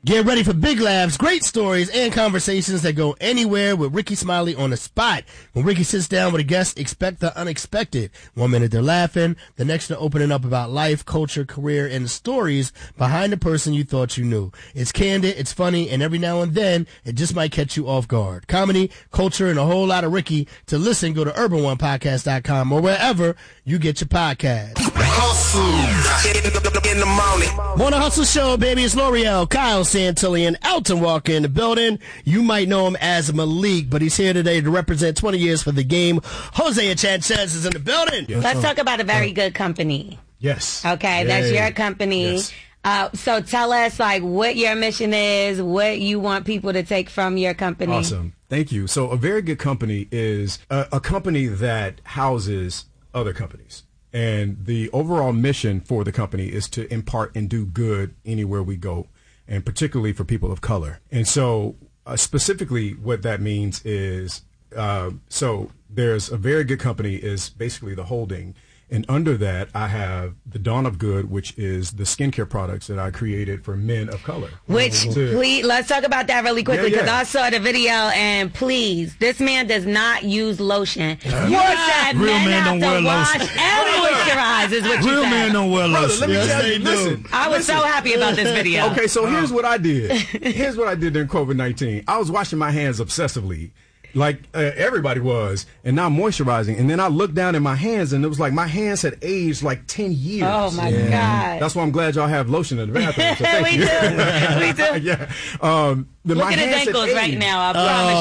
Get ready for big laughs, great stories, and conversations that go anywhere with Ricky Smiley on the spot. When Ricky sits down with a guest, expect the unexpected. 1 minute they're laughing, the next they're opening up about life, culture, career, and the stories behind the person you thought you knew. It's candid, it's funny, and every now and then, it just might catch you off guard. Comedy, culture, and a whole lot of Ricky. To listen, go to urban1podcast.com or wherever you get your podcast. Hustle in the morning. Morning Hustle Show, baby. It's L'Oreal, Kyle Santillan, Elton Walker in the building. You might know him as Malik, but he's here today to represent 20 years for the game. Hosea Chanchez is in the building. Yes. Let's talk about a very good company. Yes. Okay, that's your company. Yes. So tell us, like, what your mission is, what you want people to take from your company. Awesome. Thank you. So a very good company is a company that houses other companies. And the overall mission for the company is to impart and do good anywhere we go, and particularly for people of color. And so specifically what that means is, so there's a very good company is basically the holding. And under that, I have the Dawn of Good, which is the skincare products that I created for men of color. Which, please, let's talk about that really quickly, because I saw the video, and please, this man does not use lotion. You said men have to wash and moisturize is what you said. Real men don't wear lotion. Let me tell you, listen. I was so happy about this video. Okay, so here's what I did. Here's what I did during COVID-19. I was washing my hands obsessively. Like everybody was, and now moisturizing. And then I looked down at my hands, and it was like my hands had aged like 10 years. Oh, my God. That's why I'm glad y'all have lotion in the bathroom. So thank you. We do. Yeah. Look at his ankles right now. I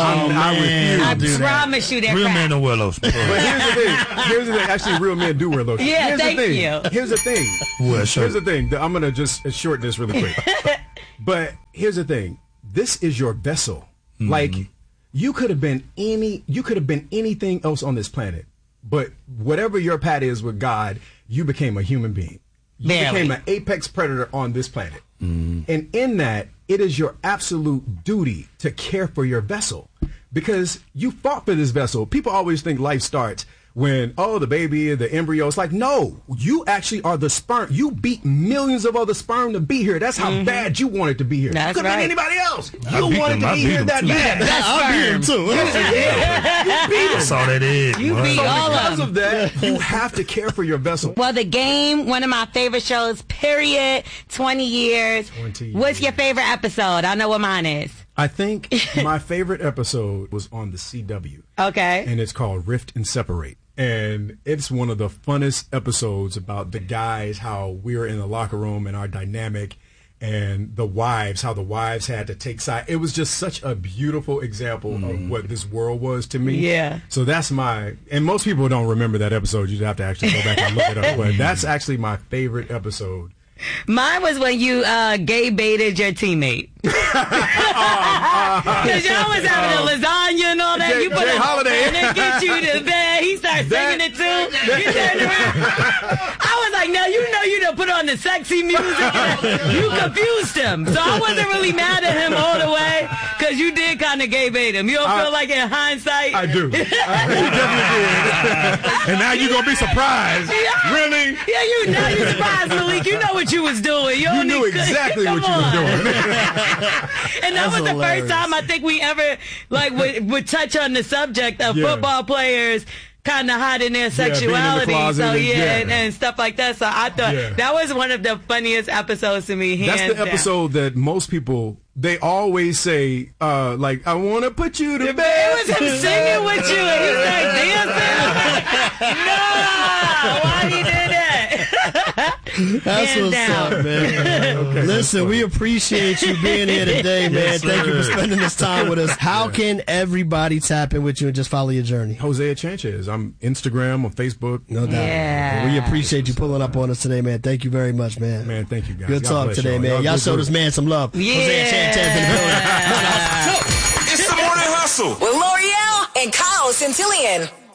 promise you they're Real cracked. men don't wear lotion. But here's the thing. Actually, real men do wear lotion. Yeah, here's thank the thing. you. Here's the thing. Here's the thing. I'm going to just shorten this really quick. But here's the thing. This is your vessel. Mm-hmm. Like, you could have been anything else on this planet, but whatever your path is with God, you became a human being. You became an apex predator on this planet. Mm. And in that, it is your absolute duty to care for your vessel, because you fought for this vessel. People always think life starts when, the baby, the embryo. It's like, no, you actually are the sperm. You beat millions of other sperm to be here. That's how bad you wanted to be here. That's you could have been anybody else. You wanted to be here that bad. I beat him too. You beat him. That's all that is. You beat all of Because them. of that, you have to care for your vessel. Well, The Game, one of my favorite shows, period. 20 years. 20 years. What's your favorite episode? I know what mine is. I think my favorite episode was on the CW. Okay. And it's called Rift and Separate. And it's one of the funnest episodes about the guys, how we were in the locker room and our dynamic, and the wives, how the wives had to take side. It was just such a beautiful example of what this world was to me. Yeah. So that's and most people don't remember that episode. You have to actually go back and look it up. But that's actually my favorite episode. Mine was when you gay baited your teammate. Because y'all was having a lasagna and all that. You put Jay Holiday. And then get you to bed. He started singing it too. You turned around. I was like, now you know you done put on the sexy music. You confused him. So I wasn't really mad at him all the way, because you did kind of gay bait him. You don't feel like in hindsight? I do. He definitely did. And now you're going to be surprised. Yeah. Really? Yeah, now you surprised, Malik. You know what you was doing. You knew exactly what you was doing. And that was the first time I think we ever would touch on the subject of football players kind of hiding their sexuality, and stuff like that. So I thought that was one of the funniest episodes to me. That's the episode that most people, they always say, I want to put you to bed. It was him singing with you, and he started dancing. No, why he did that? That's what's up, man. Listen, we appreciate you being here today, man. Thank you for spending this time with us. How can everybody tap in with you and just follow your journey? Hosea Chanchez. I'm Instagram, on Facebook. No doubt. Yeah. We appreciate you pulling up on us today, man. Thank you very much, man. Man, thank you, guys. Good talk today, man. Y'all showed this man some love. Yeah. Hosea Chanchez in the building. It's the Morning Hustle with L'Oreal and Kyle Santillan.